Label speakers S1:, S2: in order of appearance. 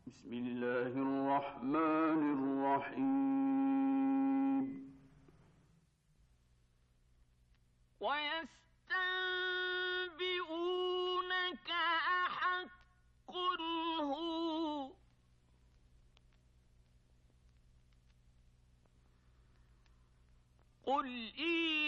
S1: بسم الله الرحمن الرحيم.
S2: ويستنبئونك أحق هو قل إي